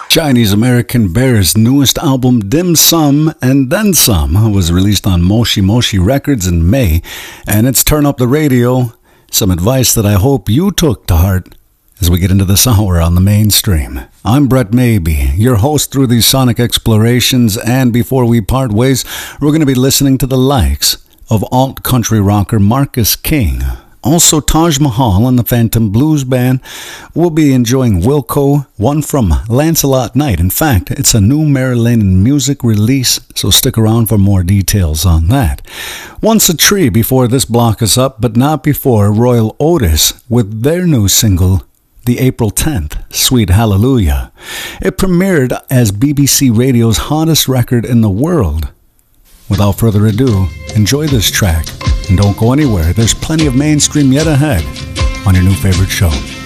Chinese American Bear's newest album, Dim Sum and Then Some, was released on Moshi Moshi Records in May, and it's Turn Up the Radio, some advice that I hope you took to heart as we get into this hour on the mainstream. I'm Brett Maybe, your host through these sonic explorations, and before we part ways, we're going to be listening to the likes of alt-country rocker Marcus King. Also, Taj Mahal and the Phantom Blues Band will be enjoying Wilco, one from Lancelot Knight. In fact, it's a new Maryland music release, so stick around for more details on that. Once a Tree before this block is up, but not before Royal Otis with their new single, the April 10th, Sweet Hallelujah. It premiered as BBC Radio's hottest record in the world. Without further ado, enjoy this track. And don't go anywhere, there's plenty of mainstream yet ahead on your new favorite show.